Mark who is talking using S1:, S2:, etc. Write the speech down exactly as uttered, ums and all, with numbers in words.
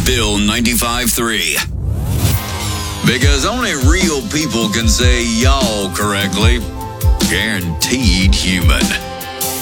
S1: Bill ninety-five three. Because only real people can say y'all correctly. Guaranteed human.